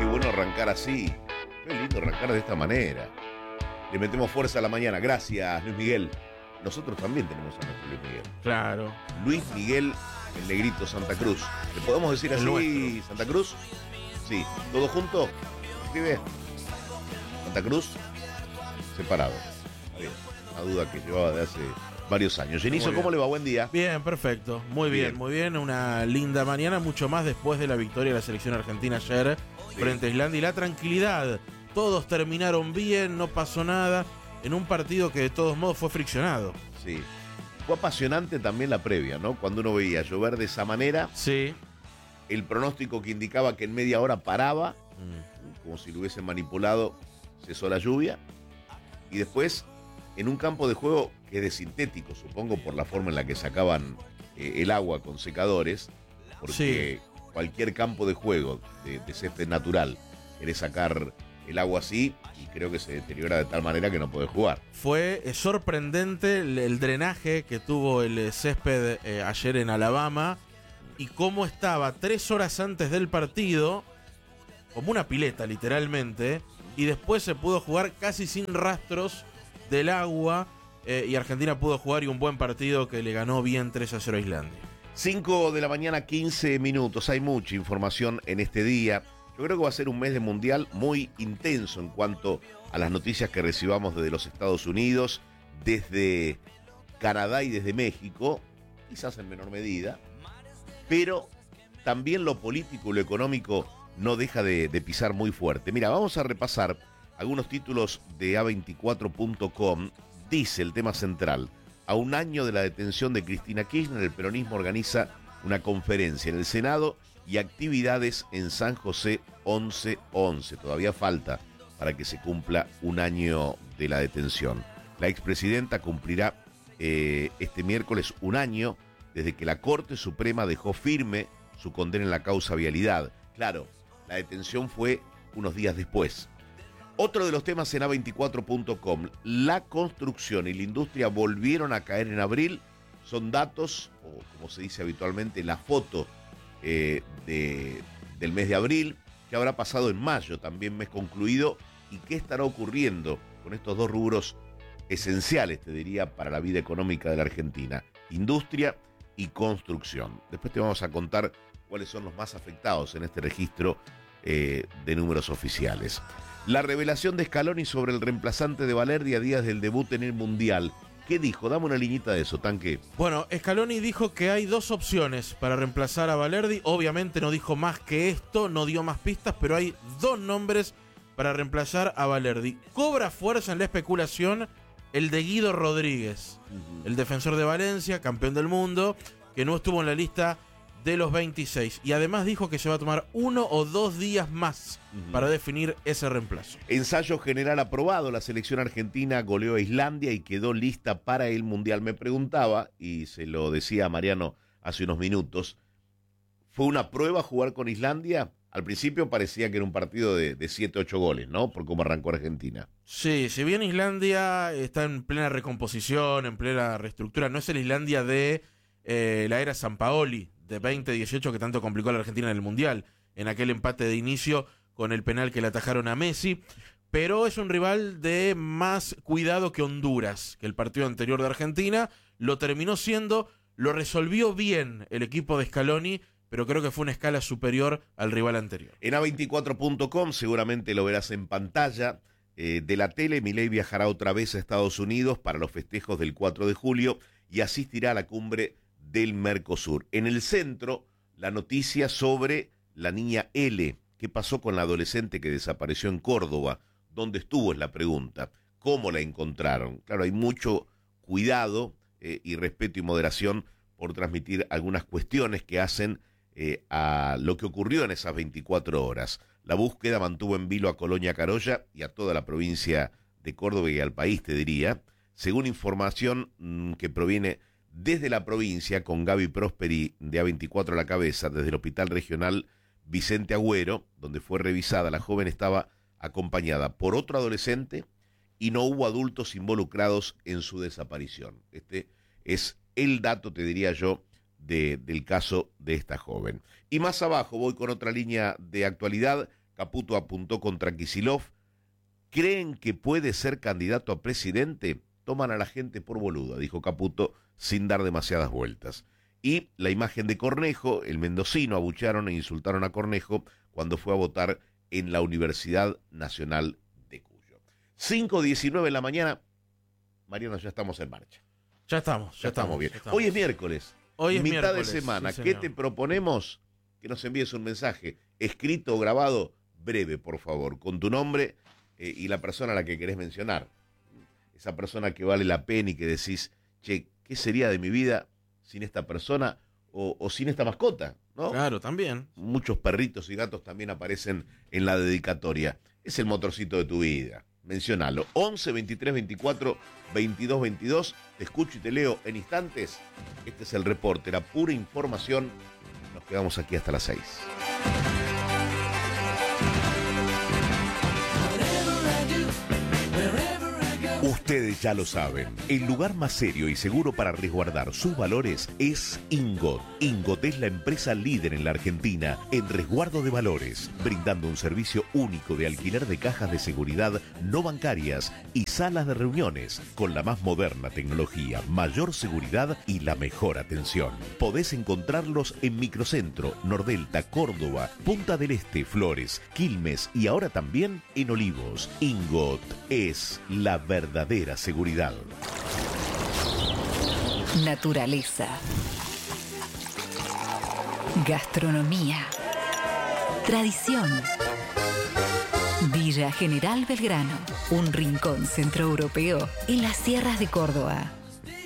Qué bueno arrancar así. Qué lindo arrancar de esta manera. Le metemos fuerza a la mañana. Gracias, Luis Miguel. Nosotros también tenemos a nuestro Luis Miguel. Claro. Luis Miguel, el negrito Santa Cruz. ¿Le podemos decir así, nuestro. Santa Cruz? Sí. ¿Todo junto? ¿Escribe? Santa Cruz, separado. Está bien. Una duda que llevaba de hace varios años. Genizo, ¿cómo le va? Buen día. Bien, perfecto. Muy bien, muy bien. Una linda mañana, mucho más después de la victoria de la selección argentina ayer frente a Islandia. Y la tranquilidad. Todos terminaron bien, no pasó nada. En un partido que de todos modos fue friccionado. Sí. Fue apasionante también la previa, ¿no? Cuando uno veía llover de esa manera. Sí. El pronóstico que indicaba que en media hora paraba, como si lo hubiesen manipulado, cesó la lluvia. Y después, en un campo de juego que es de sintético, supongo por la forma en la que sacaban el agua con secadores, porque cualquier campo de juego de césped natural, querés sacar el agua así y creo que se deteriora de tal manera que no podés jugar. Fue sorprendente el drenaje que tuvo el césped ayer en Alabama y cómo estaba 3 horas antes del partido, como una pileta literalmente, y después se pudo jugar casi sin rastros del agua y Argentina pudo jugar y un buen partido que le ganó bien 3-0 a Islandia. 5 de la mañana, 15 minutos. Hay mucha información en este día. Yo creo que va a ser un mes de mundial muy intenso en cuanto a las noticias que recibamos desde los Estados Unidos, desde Canadá y desde México, quizás en menor medida, pero también lo político y lo económico no deja de pisar muy fuerte. Mira, vamos a repasar algunos títulos de A24.com. Dice el tema central: a un año de la detención de Cristina Kirchner, el peronismo organiza una conferencia en el Senado y actividades en San José 11-11. Todavía falta para que se cumpla un año de la detención. La expresidenta cumplirá este miércoles un año desde que la Corte Suprema dejó firme su condena en la causa vialidad. Claro, la detención fue unos días después. Otro de los temas en A24.com, la construcción y la industria volvieron a caer en abril. Son datos, o como se dice habitualmente, la foto del mes de abril. ¿Qué habrá pasado en mayo, también mes concluido? ¿Y qué estará ocurriendo con estos dos rubros esenciales, te diría, para la vida económica de la Argentina? Industria y construcción. Después te vamos a contar cuáles son los más afectados en este registro de números oficiales. La revelación de Scaloni sobre el reemplazante de Balerdi a días del debut en el Mundial. ¿Qué dijo? Dame una liñita de eso, Tanque. Bueno, Scaloni dijo que hay 2 opciones para reemplazar a Balerdi. Obviamente no dijo más que esto, no dio más pistas, pero hay 2 nombres para reemplazar a Balerdi. Cobra fuerza en la especulación el de Guido Rodríguez, el defensor de Valencia, campeón del mundo, que no estuvo en la lista de los 26. Y además dijo que se va a tomar 1 o 2 días más para definir ese reemplazo. Ensayo general aprobado. La selección argentina goleó a Islandia y quedó lista para el Mundial. Me preguntaba, y se lo decía a Mariano hace unos minutos, ¿fue una prueba jugar con Islandia? Al principio parecía que era un partido de 7-8 goles, ¿no? Por cómo arrancó Argentina. Sí, si bien Islandia está en plena recomposición, en plena reestructura, no es el Islandia de la era Sampaoli, de 2018, que tanto complicó a la Argentina en el Mundial, en aquel empate de inicio con el penal que le atajaron a Messi, pero es un rival de más cuidado que Honduras, que el partido anterior de Argentina lo terminó siendo, lo resolvió bien el equipo de Scaloni, pero creo que fue una escala superior al rival anterior. En A24.com seguramente lo verás en pantalla de la tele. Milei viajará otra vez a Estados Unidos para los festejos del 4 de julio y asistirá a la cumbre del Mercosur. En el centro, la noticia sobre la niña L. ¿Qué pasó con la adolescente que desapareció en Córdoba? ¿Dónde estuvo? Es la pregunta. ¿Cómo la encontraron? Claro, hay mucho cuidado y respeto y moderación por transmitir algunas cuestiones que hacen a lo que ocurrió en esas 24 horas. La búsqueda mantuvo en vilo a Colonia Carolla y a toda la provincia de Córdoba y al país, te diría, según información que proviene desde la provincia, con Gaby Prosperi de A24 a la cabeza, desde el Hospital Regional Vicente Agüero, donde fue revisada. La joven estaba acompañada por otro adolescente y no hubo adultos involucrados en su desaparición. Este es el dato, te diría yo, del caso de esta joven. Y más abajo voy con otra línea de actualidad. Caputo apuntó contra Kicillof. ¿Creen que puede ser candidato a presidente? Toman a la gente por boluda, dijo Caputo sin dar demasiadas vueltas. Y la imagen de Cornejo, el mendocino, abuchearon e insultaron a Cornejo cuando fue a votar en la Universidad Nacional de Cuyo. 5:19 de la mañana. Mariano, ya estamos en marcha. Ya estamos bien. Ya estamos. Hoy es miércoles. Hoy es mitad miércoles, de semana. sí, ¿Qué señor. te proponemos? Que nos envíes un mensaje escrito o grabado, breve, por favor, con tu nombre y la persona a la que querés mencionar. Esa persona que vale la pena y que decís, che, ¿qué sería de mi vida sin esta persona o sin esta mascota? ¿No? Claro, también. Muchos perritos y gatos también aparecen en la dedicatoria. Es el motorcito de tu vida. Mencionalo. 11 23 24 22 22. Te escucho y te leo en instantes. Este es el reporte, la pura información. Nos quedamos aquí hasta las 6. Ustedes ya lo saben, el lugar más serio y seguro para resguardar sus valores es Ingot. Ingot es la empresa líder en la Argentina en resguardo de valores, brindando un servicio único de alquiler de cajas de seguridad no bancarias y salas de reuniones con la más moderna tecnología, mayor seguridad y la mejor atención. Podés encontrarlos en Microcentro, Nordelta, Córdoba, Punta del Este, Flores, Quilmes y ahora también en Olivos. Ingot es la verdadera seguridad. Naturaleza. Gastronomía. Tradición. Villa General Belgrano, un rincón centroeuropeo en las sierras de Córdoba.